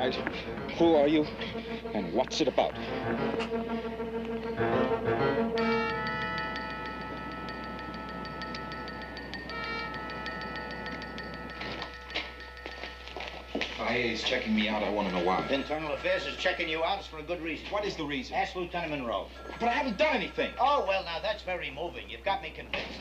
right. Who are you, and what's it about? IA is checking me out. I want to know why. Internal Affairs is checking you out for a good reason. What is the reason? Ask Lieutenant Monroe. But I haven't done anything. Oh, well, now, that's very moving. You've got me convinced.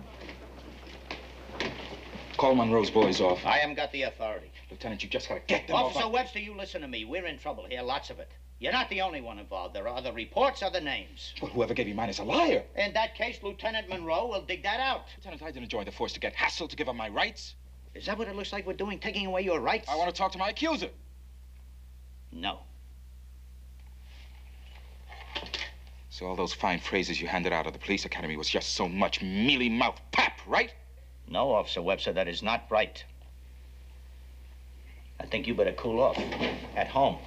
Call Monroe's boys off. I haven't got the authority. Lieutenant, you just got to get them off. Officer Webster, you listen to me. We're in trouble here, lots of it. You're not the only one involved. There are other reports, other names. Well, whoever gave you mine is a liar. In that case, Lieutenant Monroe will dig that out. Lieutenant, I didn't join the force to get hassled, to give up my rights. Is that what it looks like we're doing, taking away your rights? I want to talk to my accuser. No. So all those fine phrases you handed out of the police academy was just so much mealy-mouthed pap, right? No, Officer Webster, that is not right. I think you better cool off. At home.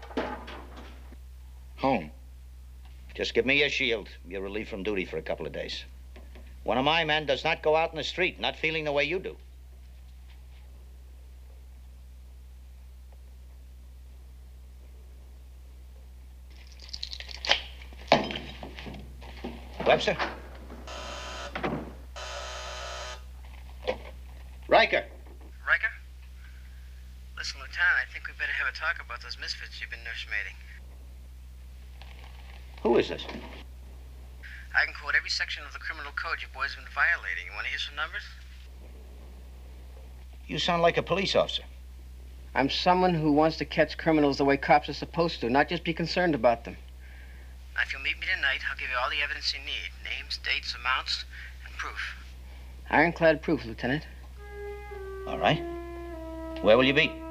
Home? Just give me your shield. You're relieved from duty for a couple of days. One of my men does not go out in the street, not feeling the way you do. Webster? Riker. Riker? Listen, Lieutenant, I think we better have a talk about those misfits you've been nursemaiding. Who is this? I can quote every section of the criminal code you boys have been violating. You want to hear some numbers? You sound like a police officer. I'm someone who wants to catch criminals the way cops are supposed to, not just be concerned about them. Now, if you'll meet me tonight, I'll give you all the evidence you need. Names, dates, amounts, and proof. Ironclad proof, Lieutenant. All right. Where will you be?